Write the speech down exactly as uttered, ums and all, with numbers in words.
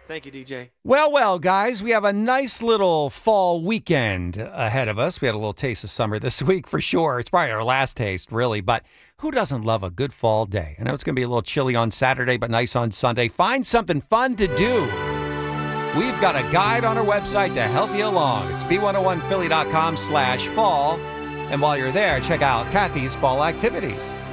Thank you, D J. Well, well, guys, we have a nice little fall weekend ahead of us. We had a little taste of summer this week for sure. It's probably our last taste, really, but who doesn't love a good fall day? I know it's going to be a little chilly on Saturday, but nice on Sunday. Find something fun to do. We've got a guide on our website to help you along. It's b one oh one philly dot com slash fall. And while you're there, check out Kathy's fall activities.